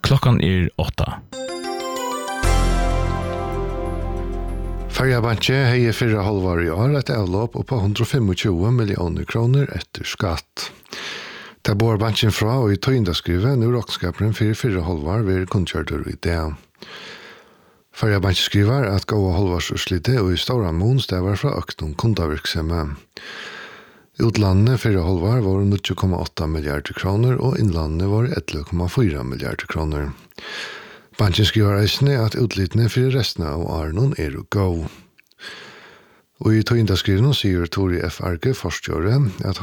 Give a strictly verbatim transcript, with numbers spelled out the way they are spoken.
Klockan är åtta. Färjabanke hei fyrra halvår i år et avlopp på one hundred twenty-five millioner kroner etter skatt. Det bor banken fra og i tøyndaskrivet nu råkskaperen for fyrra halvår vil kunnkjørter i det. Färjabanke skriver at gåa halvårsutslitte og i stora mån stavar fra økning kundavirksomhet. Utlandet fyrra halvår var nine komma eight milliarder kroner og innlandet var eleven komma four milliarder kroner. Banken skriver eisne at utlittene for resten av åren er å gå. Og i tøyndaskriven sier Tori F. Arke, forstgjøre, at